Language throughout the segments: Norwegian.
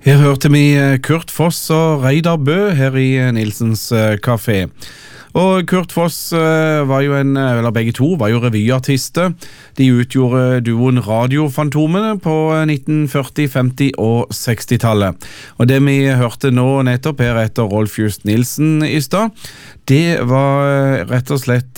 Her hørte vi Kurt Foss og Reidar Bø her i Nilsens Café. Og Kurt Foss var jo begge to var jo revyartister. De utgjorde duoen Radiofantomene på 1940-, 50- og 60-tallet. Og det vi hørte nå nettopp her etter Rolf Just Nilsen i stad, det var rett og slett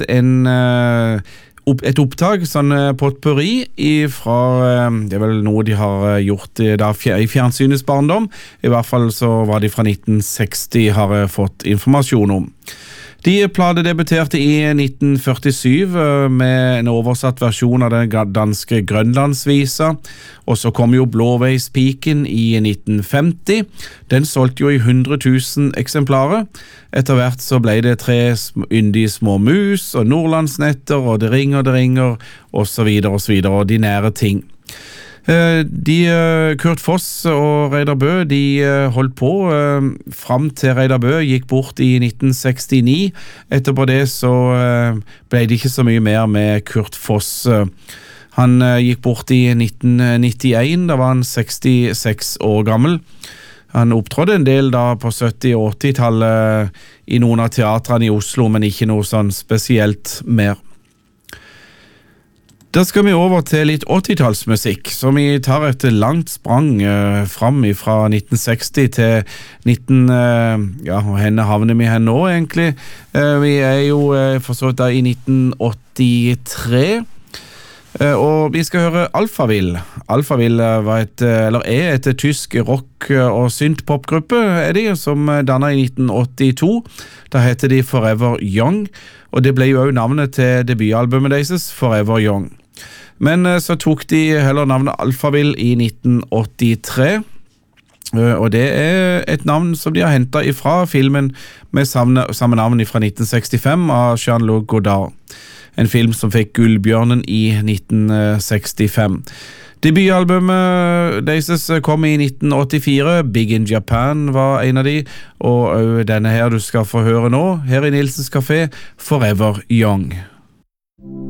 et opptak, sånn potpourri fra, det er vel noe de har gjort da, i fjernsynets barndom. I hvert fall så var de fra 1960, har jeg fått informasjon om. De pladedebuterte i 1947 med en oversatt versjon av den danske Grønlandsvisa, og så kom jo Blåveispiken i 1950. Den solgte jo i 100 000 eksemplarer. Etter hvert så ble det 3 yndige små mus, og Nordlandsnetter, og det ringer, og så videre, og de nære ting. Kurt Foss og Reidar Bø, de holdt på frem til Reidar Bø gikk bort i 1969. Etterpå det så ble det ikke så mye mer med Kurt Foss. Han gikk bort i 1991, da var han 66 år gammel. Han opptrådde en del da på 70- og 80-tallet i noen av teatrene i Oslo, men ikke noe sånn spesielt mer. Da skal vi over til litt 80-tallsmusikk, så vi tar et langt sprang fram fra 1960 til hvor havner vi her nå egentlig? Vi jo forstått da i 1983, og vi skal høre Alphaville. Alphaville er et tysk rock- og synth-popgruppe, som dannet i 1982. Da heter de Forever Young, og det ble jo også navnet til debutalbumet deres, Forever Young. Men så tok de heller navnet Alphaville i 1983, og det et navn som de har hentet ifra filmen med samme navn fra 1965 av Jean-Luc Godard. En film som fikk Gullbjørnen i 1965. Debutalbumet deres kom i 1984, Big in Japan var en av de, og denne her du skal få høre nå, her i Nilsens Café, Forever Young.